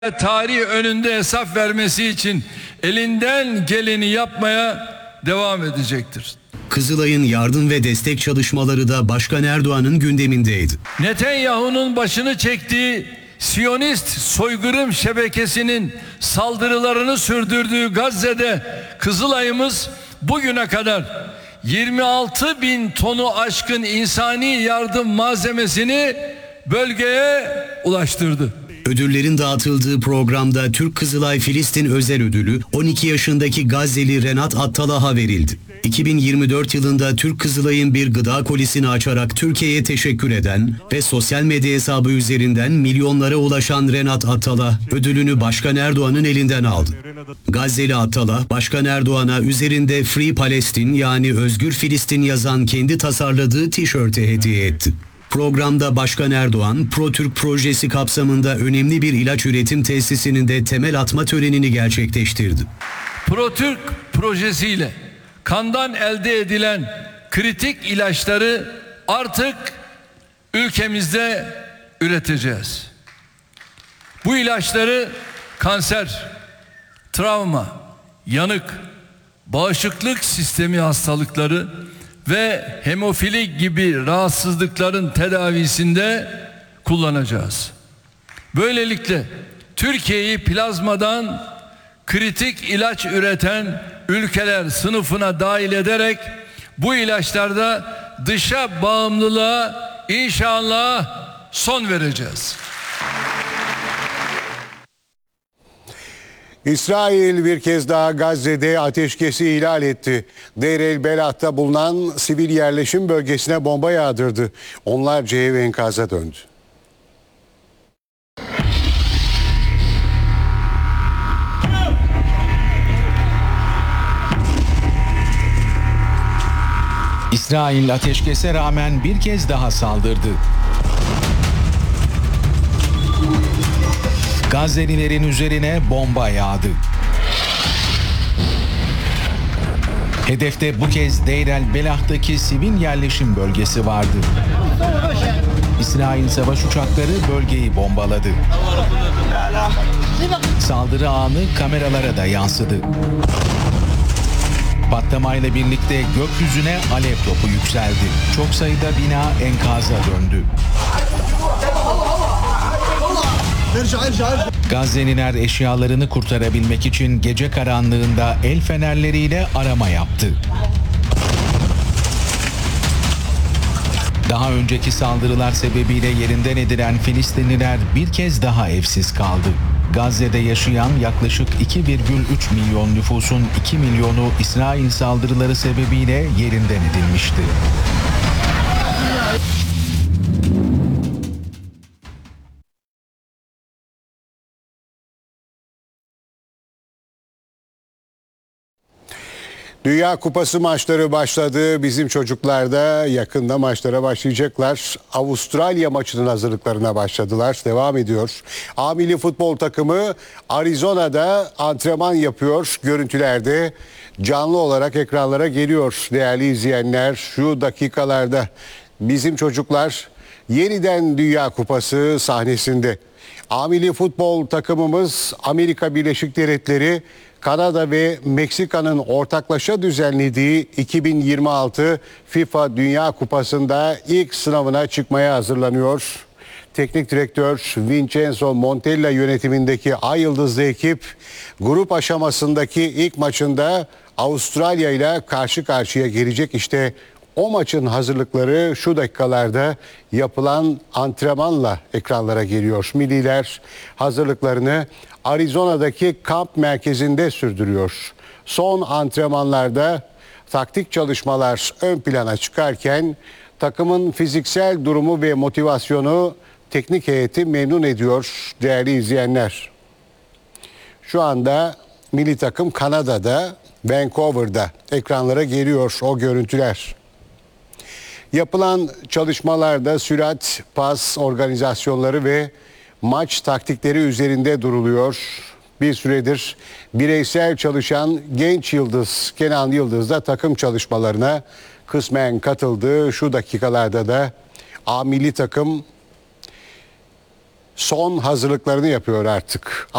tarih önünde hesap vermesi için elinden geleni yapmaya devam edecektir. Kızılay'ın yardım ve destek çalışmaları da Başkan Erdoğan'ın gündemindeydi. Netanyahu'nun başını çektiği Siyonist soykırım şebekesinin saldırılarını sürdürdüğü Gazze'de Kızılay'ımız bugüne kadar 26 bin tonu aşkın insani yardım malzemesini bölgeye ulaştırdı. Ödüllerin dağıtıldığı programda Türk Kızılay Filistin Özel Ödülü 12 yaşındaki Gazze'li Renat Attalah'a verildi. 2024 yılında Türk Kızılay'ın bir gıda kolisini açarak Türkiye'ye teşekkür eden ve sosyal medya hesabı üzerinden milyonlara ulaşan Renat Attalah ödülünü Başkan Erdoğan'ın elinden aldı. Gazze'li Attalah, Başkan Erdoğan'a üzerinde Free Palestine yani Özgür Filistin yazan kendi tasarladığı tişörtü hediye etti. Programda Başkan Erdoğan, ProTürk projesi kapsamında önemli bir ilaç üretim tesisinin de temel atma törenini gerçekleştirdi. ProTürk projesiyle kandan elde edilen kritik ilaçları artık ülkemizde üreteceğiz. Bu ilaçları kanser, travma, yanık, bağışıklık sistemi hastalıkları ve hemofili gibi rahatsızlıkların tedavisinde kullanacağız. Böylelikle Türkiye'yi plazmadan kritik ilaç üreten ülkeler sınıfına dahil ederek bu ilaçlarda dışa bağımlılığa inşallah son vereceğiz. İsrail bir kez daha Gazze'de ateşkesi ihlal etti. Deir el Belat'ta bulunan sivil yerleşim bölgesine bomba yağdırdı. Onlarca ev enkaza döndü. İsrail ateşkese rağmen bir kez daha saldırdı. Gazze'lilerin üzerine bomba yağdı. Hedefte bu kez Deir el Belah'taki sivil yerleşim bölgesi vardı. İsrail savaş uçakları bölgeyi bombaladı. Saldırı anı kameralara da yansıdı. Patlamayla birlikte gökyüzüne alev topu yükseldi. Çok sayıda bina enkaza döndü. Gazze'liler eşyalarını kurtarabilmek için gece karanlığında el fenerleriyle arama yaptı. Daha önceki saldırılar sebebiyle yerinden edilen Filistinliler bir kez daha evsiz kaldı. Gazze'de yaşayan yaklaşık 2,3 milyon nüfusun 2 milyonu İsrail saldırıları sebebiyle yerinden edilmişti. Dünya Kupası maçları başladı. Bizim çocuklar da yakında maçlara başlayacaklar. Avustralya maçının hazırlıklarına başladılar. Devam ediyor. A milli futbol takımı Arizona'da antrenman yapıyor. Görüntülerde canlı olarak ekranlara geliyor. Değerli izleyenler, şu dakikalarda bizim çocuklar yeniden Dünya Kupası sahnesinde. A milli futbol takımımız Amerika Birleşik Devletleri, Kanada ve Meksika'nın ortaklaşa düzenlediği 2026 FIFA Dünya Kupası'nda ilk sınavına çıkmaya hazırlanıyor. Teknik direktör Vincenzo Montella yönetimindeki Ay Yıldızlı ekip grup aşamasındaki ilk maçında Avustralya ile karşı karşıya gelecek. İşte o maçın hazırlıkları şu dakikalarda yapılan antrenmanla ekranlara geliyor. Milliler hazırlıklarını Arizona'daki kamp merkezinde sürdürüyor. Son antrenmanlarda taktik çalışmalar ön plana çıkarken takımın fiziksel durumu ve motivasyonu teknik heyeti memnun ediyor değerli izleyenler. Şu anda milli takım Kanada'da, Vancouver'da ekranlara geliyor o görüntüler. Yapılan çalışmalarda sürat, pas organizasyonları ve maç taktikleri üzerinde duruluyor. Bir süredir bireysel çalışan genç yıldız Kenan Yıldız da takım çalışmalarına kısmen katıldı. Şu dakikalarda da A milli takım son hazırlıklarını yapıyor artık.